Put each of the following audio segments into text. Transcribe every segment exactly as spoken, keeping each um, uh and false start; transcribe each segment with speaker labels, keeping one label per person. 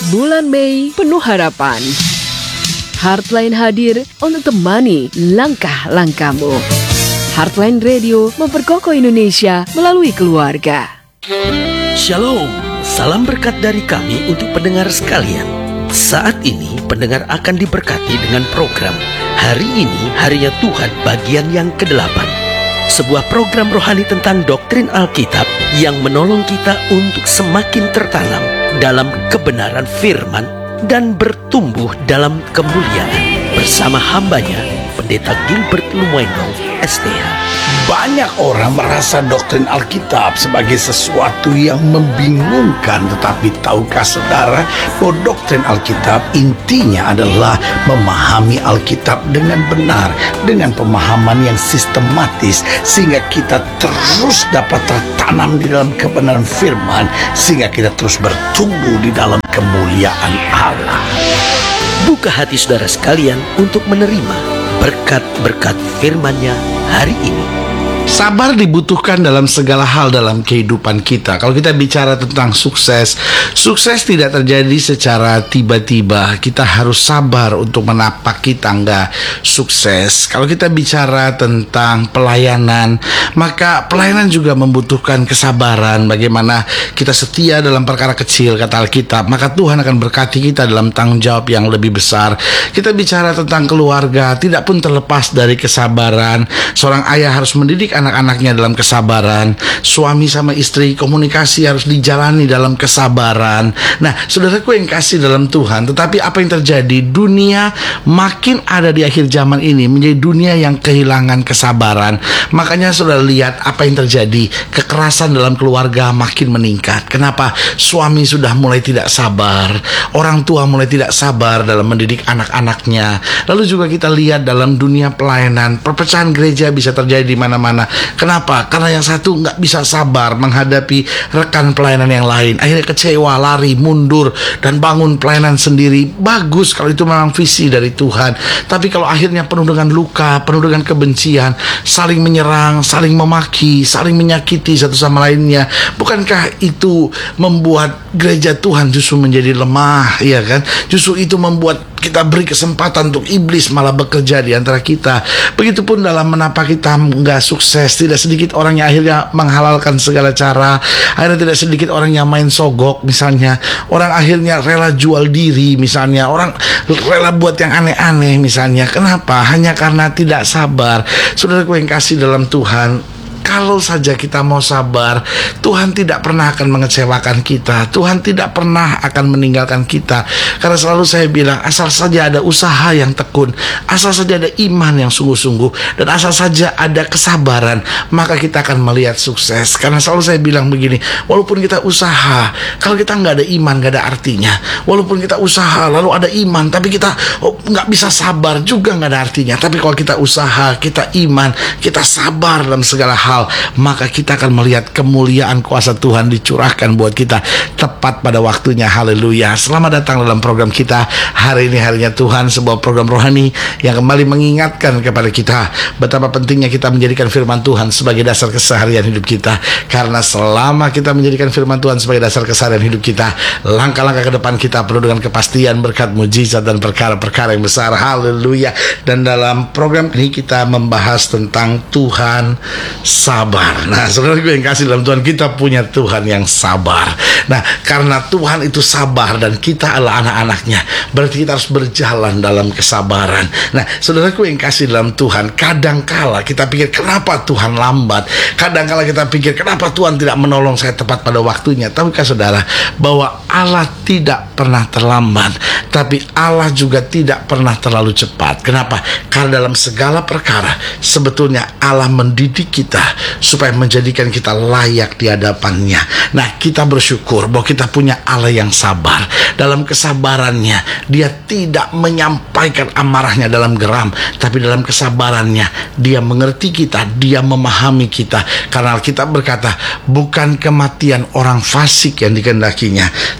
Speaker 1: Bulan Mei penuh harapan. Heartline hadir untuk temani langkah-langkahmu. Heartline Radio memperkokoh Indonesia melalui keluarga.
Speaker 2: Shalom, salam berkat dari kami untuk pendengar sekalian. Saat ini pendengar akan diberkati dengan program Hari Ini Harinya Tuhan bagian yang kedelapan. Sebuah program rohani tentang doktrin Alkitab yang menolong kita untuk semakin tertanam dalam kebenaran firman dan bertumbuh dalam kemuliaan bersama hambanya, Pendeta Gilbert Lumoino, S T H.
Speaker 3: Banyak orang merasa doktrin Alkitab sebagai sesuatu yang membingungkan, tetapi tahukah saudara bahwa doktrin Alkitab intinya adalah memahami Alkitab dengan benar, dengan pemahaman yang sistematis, sehingga kita terus dapat tertanam di dalam kebenaran firman, sehingga kita terus bertumbuh di dalam kemuliaan Allah.
Speaker 2: Buka hati saudara sekalian untuk menerima berkat-berkat firman-Nya hari ini.
Speaker 4: Sabar dibutuhkan dalam segala hal dalam kehidupan kita. Kalau kita bicara tentang sukses, sukses tidak terjadi secara tiba-tiba. Kita harus sabar untuk menapaki tangga sukses. Kalau kita bicara tentang pelayanan, maka pelayanan juga membutuhkan kesabaran. Bagaimana kita setia dalam perkara kecil, kata Alkitab, maka Tuhan akan berkati kita dalam tanggung jawab yang lebih besar. Kita bicara tentang keluarga, tidak pun terlepas dari kesabaran. Seorang ayah harus mendidik anak-anaknya dalam kesabaran. Suami sama istri, komunikasi harus dijalani dalam kesabaran. Nah, saudaraku yang kasih dalam Tuhan, tetapi apa yang terjadi? Dunia makin ada di akhir zaman ini menjadi dunia yang kehilangan kesabaran. Makanya saudara lihat apa yang terjadi. Kekerasan dalam keluarga makin meningkat. Kenapa? Suami sudah mulai tidak sabar, orang tua mulai tidak sabar dalam mendidik anak-anaknya. Lalu juga kita lihat dalam dunia pelayanan, perpecahan gereja bisa terjadi di mana-mana. Kenapa? Karena yang satu nggak bisa sabar menghadapi rekan pelayanan yang lain. Akhirnya kecewa, lari, mundur, dan bangun pelayanan sendiri. Bagus kalau itu memang visi dari Tuhan. Tapi kalau akhirnya penuh dengan luka, penuh dengan kebencian, saling menyerang, saling memaki, saling menyakiti satu sama lainnya, bukankah itu membuat gereja Tuhan justru menjadi lemah, ya kan? Justru itu membuat kita beri kesempatan untuk iblis malah bekerja di antara kita. Begitupun dalam menapaki tangga sukses, tidak sedikit orang yang akhirnya menghalalkan segala cara. Akhirnya tidak sedikit orang yang main sogok misalnya. Orang akhirnya rela jual diri misalnya. Orang rela buat yang aneh-aneh misalnya. Kenapa? Hanya karena tidak sabar. Saudaraku yang kasih dalam Tuhan, kalau saja kita mau sabar, Tuhan tidak pernah akan mengecewakan kita. Tuhan tidak pernah akan meninggalkan kita. Karena selalu saya bilang, asal saja ada usaha yang tekun, asal saja ada iman yang sungguh-sungguh, dan asal saja ada kesabaran, maka kita akan melihat sukses. Karena selalu saya bilang begini, walaupun kita usaha, kalau kita nggak ada iman, nggak ada artinya. Walaupun kita usaha, lalu ada iman, tapi kita oh, nggak bisa sabar, juga nggak ada artinya. Tapi kalau kita usaha, kita iman, kita sabar dalam segala hal, maka kita akan melihat kemuliaan kuasa Tuhan dicurahkan buat kita tepat pada waktunya. Haleluya. Selamat datang dalam program kita Hari Ini Harinya Tuhan, sebuah program rohani yang kembali mengingatkan kepada kita betapa pentingnya kita menjadikan firman Tuhan sebagai dasar keseharian hidup kita. Karena selama kita menjadikan firman Tuhan sebagai dasar keseharian hidup kita, langkah-langkah ke depan kita penuh dengan kepastian, berkat, mujizat, dan perkara-perkara yang besar. Haleluya. Dan dalam program ini kita membahas tentang Tuhan sabar. Nah, saudara gue yang kasih dalam Tuhan, kita punya Tuhan yang sabar. Nah, karena Tuhan itu sabar dan kita adalah anak-anaknya, berarti kita harus berjalan dalam kesabaran. Nah, saudaraku yang kasih dalam Tuhan, kadangkala kita pikir kenapa Tuhan lambat, kadangkala kita pikir kenapa Tuhan tidak menolong saya tepat pada waktunya. Tahukah saudara bahwa Allah tidak pernah terlambat, tapi Allah juga tidak pernah terlalu cepat. Kenapa? Karena dalam segala perkara sebetulnya Allah mendidik kita supaya menjadikan kita layak di hadapannya. Nah, kita bersyukur bahwa kita punya Allah yang sabar. Dalam kesabarannya, Dia tidak menyampaikan amarahnya dalam geram, tapi dalam kesabarannya Dia mengerti kita, Dia memahami kita. Karena Alkitab berkata, bukan kematian orang fasik yang dikehendakinya,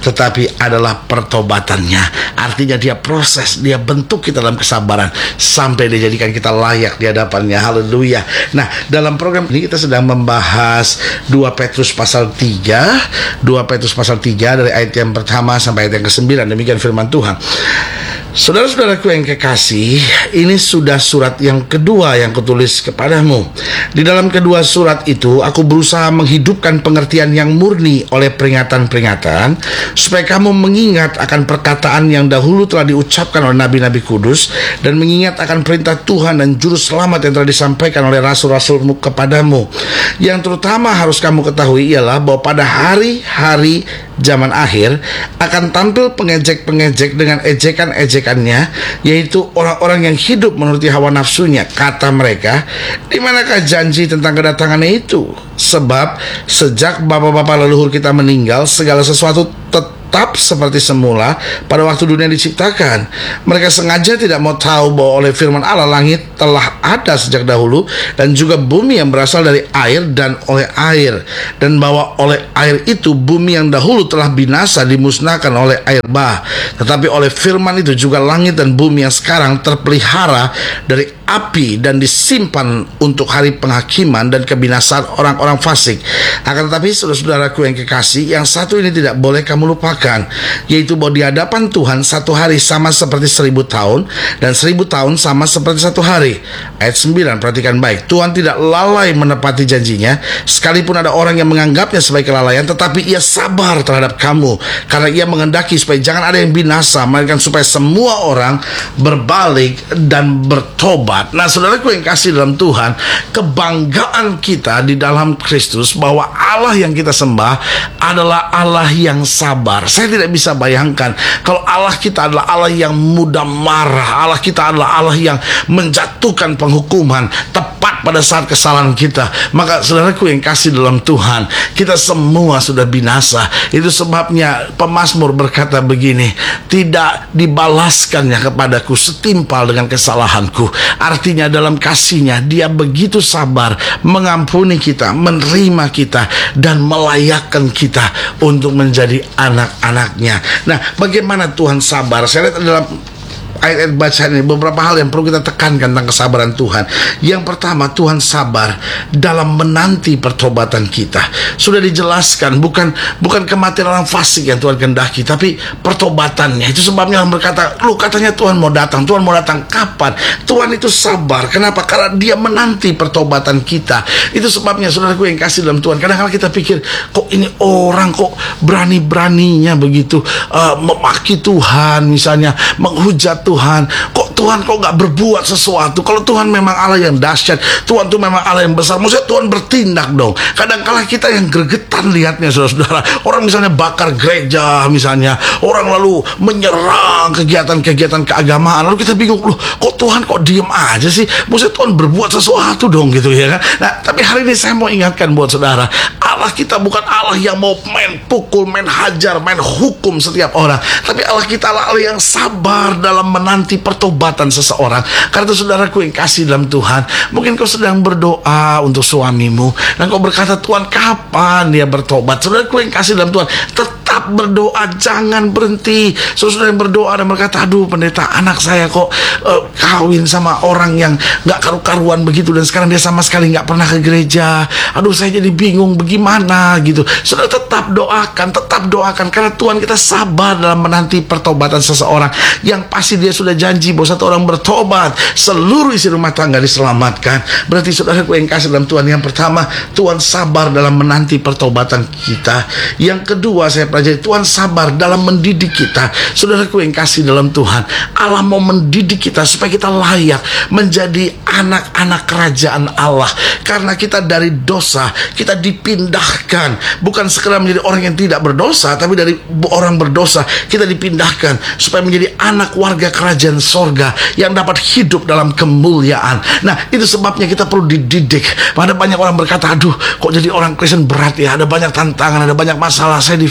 Speaker 4: tetapi adalah pertobatannya. Artinya dia proses, dia bentuk kita dalam kesabaran sampai dia jadikan kita layak di hadapannya. Haleluya. Nah, dalam program ini kita sedang membahas dua Petrus pasal tiga, dua Petrus pasal tiga dari ayat yang pertama sampai ayat yang kesembilan. Demikian firman Tuhan. Saudara-saudaraku yang kekasih, ini sudah surat yang kedua yang kutulis kepadamu. Di dalam kedua surat itu, aku berusaha menghidupkan pengertian yang murni oleh peringatan-peringatan, supaya kamu mengingat akan perkataan yang dahulu telah diucapkan oleh nabi-nabi kudus, dan mengingat akan perintah Tuhan dan juru selamat yang telah disampaikan oleh rasul-rasulmu kepadamu. Yang terutama harus kamu ketahui ialah bahwa pada hari-hari zaman akhir akan tampil pengejek-pengejek dengan ejekan-ejekan, yaitu orang-orang yang hidup menuruti hawa nafsunya. Kata mereka, di manakah janji tentang kedatangannya itu? Sebab sejak bapak-bapak leluhur kita meninggal, segala sesuatu tetap seperti semula pada waktu dunia diciptakan. Mereka sengaja tidak mau tahu bahwa oleh firman Allah langit telah ada sejak dahulu, dan juga bumi yang berasal dari air dan oleh air, dan bahwa oleh air itu bumi yang dahulu telah binasa dimusnahkan oleh air bah. Tetapi oleh firman itu juga langit dan bumi yang sekarang terpelihara dari api dan disimpan untuk hari penghakiman dan kebinasaan orang-orang fasik. Akan tetapi saudara-saudaraku yang kekasih, yang satu ini tidak boleh kamu lupakan, yaitu bahwa di hadapan Tuhan satu hari sama seperti seribu tahun, dan seribu tahun sama seperti satu hari. Ayat sembilan, perhatikan baik. Tuhan tidak lalai menepati janjinya, sekalipun ada orang yang menganggapnya sebagai kelalaian, tetapi ia sabar terhadap kamu, karena ia menghendaki supaya jangan ada yang binasa, melainkan supaya semua orang berbalik dan bertobat. Nah, saudaraku yang kasih dalam Tuhan, kebanggaan kita di dalam Kristus bahwa Allah yang kita sembah adalah Allah yang sabar. Saya tidak bisa bayangkan kalau Allah kita adalah Allah yang mudah marah, Allah kita adalah Allah yang menjatuhkan penghukuman tepat pada saat kesalahan kita. Maka saudaraku yang kasih dalam Tuhan, kita semua sudah binasa. Itu sebabnya pemazmur berkata begini, tidak dibalaskannya kepadaku setimpal dengan kesalahanku. Artinya dalam kasihnya dia begitu sabar mengampuni kita, menerima kita, dan melayakkan kita untuk menjadi anak-anaknya. Nah, bagaimana Tuhan sabar? Saya lihat dalam ayat-ayat bacaan ini beberapa hal yang perlu kita tekankan tentang kesabaran Tuhan. Yang pertama, Tuhan sabar dalam menanti pertobatan kita. Sudah dijelaskan, bukan bukan kematian orang fasik yang Tuhan kehendaki, tapi pertobatannya. Itu sebabnya orang berkata, lu katanya Tuhan mau datang, Tuhan mau datang kapan? Tuhan itu sabar. Kenapa? Karena dia menanti pertobatan kita. Itu sebabnya saudaraku yang kasih dalam Tuhan, kadang-kadang kita pikir, kok ini orang kok berani-beraninya begitu uh, memaki Tuhan, misalnya menghujat Tuhan, kok Tuhan kok gak berbuat sesuatu? Kalau Tuhan memang Allah yang dahsyat, Tuhan tuh memang Allah yang besar, maksudnya Tuhan bertindak dong. Kadang-kala kita yang gregetan lihatnya, saudara-saudara. Orang misalnya bakar gereja, misalnya orang lalu menyerang kegiatan-kegiatan keagamaan, lalu kita bingung, loh kok Tuhan kok diem aja sih? Maksudnya Tuhan berbuat sesuatu dong, gitu ya kan. Nah, tapi hari ini saya mau ingatkan buat saudara, Allah kita bukan Allah yang mau main pukul, main hajar, main hukum setiap orang, tapi Allah kita adalah Allah yang sabar dalam menanti pertobatan seseorang. Karena itu saudaraku yang kasih dalam Tuhan, mungkin kau sedang berdoa untuk suamimu dan kau berkata, Tuhan kapan dia bertobat? Saudaraku yang kasih dalam Tuhan, tetap berdoa, jangan berhenti. Saudara yang berdoa dan berkata, aduh pendeta, anak saya kok uh, kawin sama orang yang gak karu-karuan begitu, dan sekarang dia sama sekali gak pernah ke gereja. Aduh saya jadi bingung bagaimana gitu. Saudara tetap doakan, tetap doakan, karena Tuhan kita sabar dalam menanti pertobatan seseorang. Yang pasti dia sudah janji bahwa satu orang bertobat, seluruh isi rumah tangga diselamatkan. Berarti saudaraku yang kasih dalam Tuhan, yang pertama, Tuhan sabar dalam menanti pertobatan kita. Yang kedua, saya pelajari, Tuhan sabar dalam mendidik kita. Saudaraku yang kasih dalam Tuhan, Allah mau mendidik kita supaya kita layak menjadi anak-anak kerajaan Allah. Karena kita dari dosa, kita dipindahkan, bukan sekedar menjadi orang yang tidak berdosa, tapi dari orang berdosa kita dipindahkan supaya menjadi anak warga kerajaan sorga yang dapat hidup dalam kemuliaan. Nah, itu sebabnya kita perlu dididik. Ada banyak orang berkata, aduh kok jadi orang Kristen berat ya, ada banyak tantangan, ada banyak masalah, saya difitnah,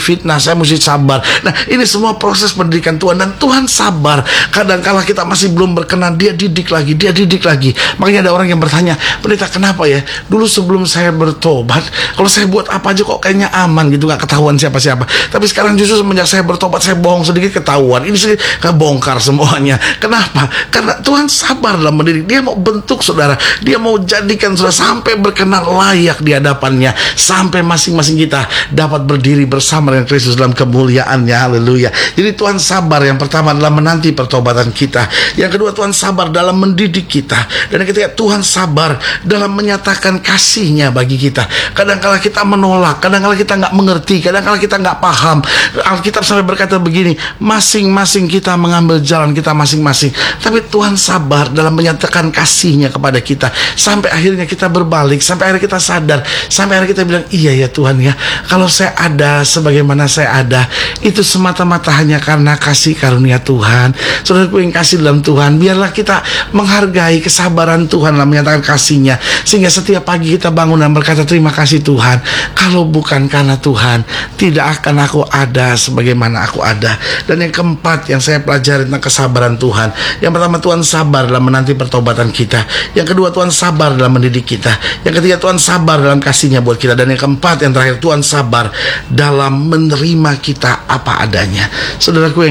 Speaker 4: saya mesti sabar. Nah, ini semua proses pendidikan Tuhan, dan Tuhan sabar. Kadang-kala kita masih belum berkenan, dia didik lagi, dia didik lagi. Makanya ada orang yang bertanya, pendeta, kenapa ya dulu sebelum saya bertobat, kalau saya buat apa aja kok kayaknya aman gitu, gak ketahuan siapa-siapa. Tapi sekarang justru semenjak saya bertobat, saya bohong sedikit ketahuan. Ini sih kebongkar semuanya. Kenapa? Karena Tuhan sabar dalam mendidik. Dia mau bentuk saudara, dia mau jadikan saudara sampai berkenan layak di hadapannya, sampai masing-masing kita dapat berdiri bersama dengan Kristus dalam kemuliaannya. Haleluya. Jadi Tuhan sabar, yang pertama adalah menanti pertobatan kita. Yang kedua, Tuhan sabar dalam mendidik kita. Dan yang ketiga, Tuhan sabar dalam menyatakan kasih-Nya bagi kita. Kadang-kala kita menolak, kadang-kala kita nggak mengerti, kadang-kala kita nggak paham. Alkitab sampai berkata begini, masing-masing kita mengambil jalan kita masing-masing, tapi Tuhan sabar dalam menyatakan kasih-Nya kepada kita, sampai akhirnya kita berbalik, sampai akhirnya kita sadar, sampai akhirnya kita bilang, iya ya Tuhan ya, kalau saya ada sebagaimana saya ada, itu semata-mata hanya karena kasih karunia Tuhan. Saudaraku yang kasih dalam Tuhan, biarlah kita menghargai kesabaran Tuhan dalam menyatakan kasih-Nya, sehingga setiap pagi kita bangun dan berkata, terima kasih Tuhan, kalau bukan karena Tuhan, tidak akan aku ada sebagaimana aku ada. Dan yang keempat yang saya pelajari tentang kesabaran Tuhan, yang pertama, Tuhan sabar dalam menanti pertobatan kita. Yang kedua, Tuhan sabar dalam mendidik kita. Yang ketiga, Tuhan sabar dalam kasih-Nya buat kita. Dan yang keempat, yang terakhir, Tuhan sabar dalam menerima kita apa adanya. Saudaraku yang